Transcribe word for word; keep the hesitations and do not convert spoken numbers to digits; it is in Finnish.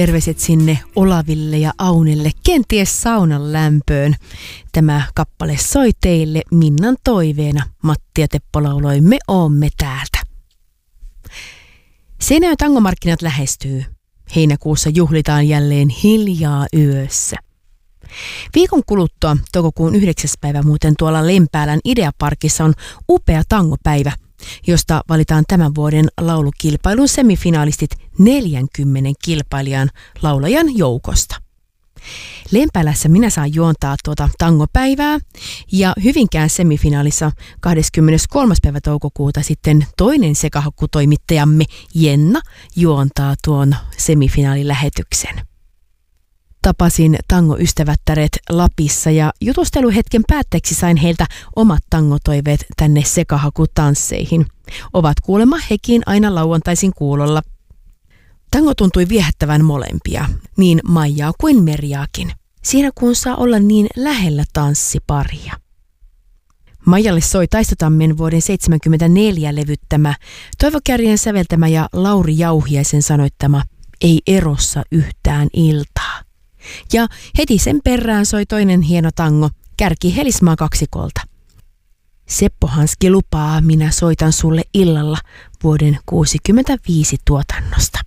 Terveiset sinne Olaville ja Aunille, kenties saunan lämpöön. Tämä kappale soi teille Minnan toiveena. Matti ja Teppo lauloi Me oomme täältä. Seinäjoen tangomarkkinat lähestyy. Heinäkuussa juhlitaan jälleen hiljaa yössä. Viikon kuluttua toukokuun yhdeksäs päivä muuten tuolla Lempäälän Ideaparkissa on upea tangopäivä, josta valitaan tämän vuoden laulukilpailun semifinaalistit neljänkymmenen kilpailijan laulajan joukosta. Lempäälässä minä saan juontaa tuota tangopäivää ja Hyvinkään semifinaalissa kahdeskymmeneskolmas päivä toukokuuta sitten toinen sekahakkutoimittajamme Jenna juontaa tuon semifinaalilähetyksen. Tapasin tangoystävättäret Lapissa ja jutusteluhetken päätteeksi sain heiltä omat tangotoiveet tänne sekahakutansseihin. Ovat kuulemma hekin aina lauantaisin kuulolla. Tango tuntui viehättävän molempia, niin Maijaa kuin Merjaakin, siinä kun saa olla niin lähellä tanssiparia. Maijalle soi Taistotammen vuoden seitsemänkymmentäneljä levyttämä, Toivo Kärjen säveltämä ja Lauri Jauhiaisen sanoittama Ei erossa yhtään iltaa. Ja heti sen perään soi toinen hieno tango, Kärki Helismaa kaksikolta. Seppo Hanski lupaa, minä soitan sulle illalla vuoden kuusikymmentäviisi tuotannosta.